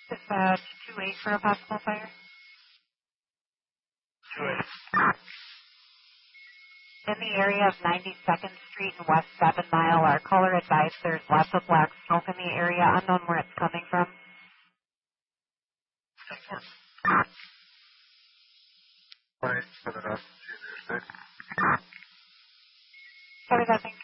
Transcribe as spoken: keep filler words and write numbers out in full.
Dispatch two eight for a possible fire. two eight. In the area of ninety-second Street and West seven Mile, our caller advised there's lots of black smoke in the area, unknown where it's coming from. Right, set it up. Sorry, that thing.